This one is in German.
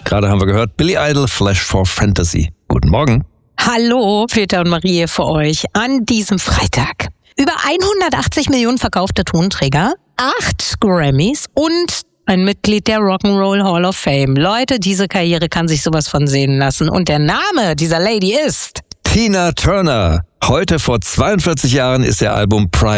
Gerade haben wir gehört, Billy Idol, Flash for Fantasy. Guten Morgen. Hallo, Peter und Marie für euch an diesem Freitag. Über 180 Millionen verkaufte Tonträger, 8 Grammys und ein Mitglied der Rock'n'Roll Hall of Fame. Leute, diese Karriere kann sich sowas von sehen lassen. Und der Name dieser Lady ist Tina Turner. Heute vor 42 Jahren ist ihr Album Private